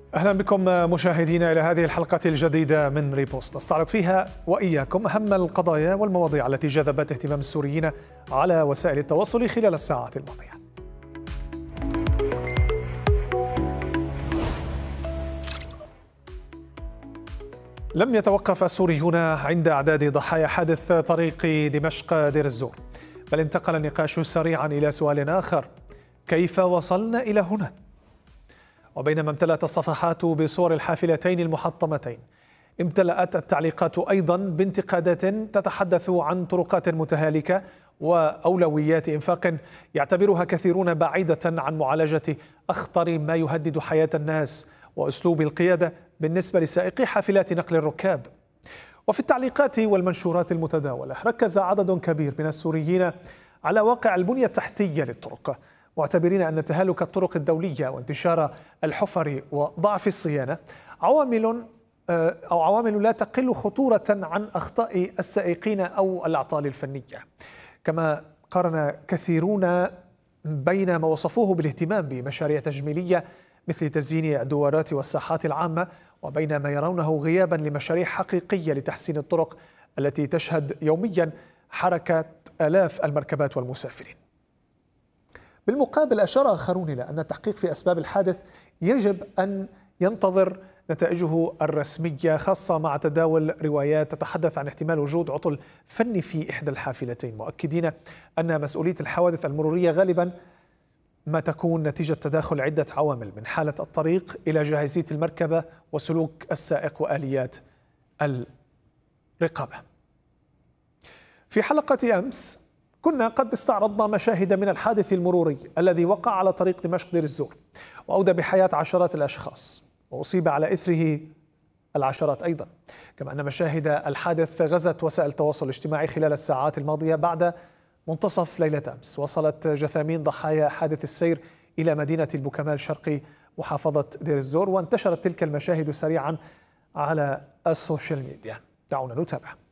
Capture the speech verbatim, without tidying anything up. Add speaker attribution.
Speaker 1: أهلا بكم مشاهدينا إلى هذه الحلقة الجديدة من ريبوست، نستعرض فيها وإياكم أهم القضايا والمواضيع التي جذبت اهتمام السوريين على وسائل التواصل خلال الساعات الماضية. لم يتوقف السوريون عند أعداد ضحايا حادث طريق دمشق دير الزور، بل انتقل النقاش سريعا إلى سؤال آخر: كيف وصلنا إلى هنا؟ وبينما امتلأت الصفحات بصور الحافلتين المحطمتين، امتلأت التعليقات أيضا بانتقادات تتحدث عن طرقات متهالكة وأولويات إنفاق يعتبرها كثيرون بعيدة عن معالجة أخطر ما يهدد حياة الناس وأسلوب القيادة بالنسبة لسائقي حافلات نقل الركاب. وفي التعليقات والمنشورات المتداولة ركز عدد كبير من السوريين على واقع البنية التحتية للطرق، معتبرين أن تهالك الطرق الدولية وانتشار الحفر وضعف الصيانة عوامل أو عوامل لا تقل خطورة عن أخطاء السائقين أو الأعطال الفنية. كما قارن كثيرون بين ما وصفوه بالاهتمام بمشاريع تجميلية مثل تزيين الدوارات والساحات العامة وبين ما يرونه غيابا لمشاريع حقيقية لتحسين الطرق التي تشهد يوميا حركة آلاف المركبات والمسافرين. بالمقابل أشار آخرون إلى أن التحقيق في أسباب الحادث يجب أن ينتظر نتائجه الرسمية، خاصة مع تداول روايات تتحدث عن احتمال وجود عطل فني في إحدى الحافلتين، مؤكدين أن مسؤولية الحوادث المرورية غالبا ما تكون نتيجة تداخل عدة عوامل، من حالة الطريق إلى جاهزية المركبة وسلوك السائق وآليات الرقابة. في حلقة أمس كنا قد استعرضنا مشاهد من الحادث المروري الذي وقع على طريق دمشق دير الزور وأودى بحياة عشرات الأشخاص وأصيب على إثره العشرات أيضا، كما أن مشاهد الحادث غزت وسائل التواصل الاجتماعي خلال الساعات الماضية. بعد منتصف ليلة أمس وصلت جثامين ضحايا حادث السير إلى مدينة البوكمال شرقي محافظة دير الزور، وانتشرت تلك المشاهد سريعا على السوشيال ميديا. دعونا نتابع.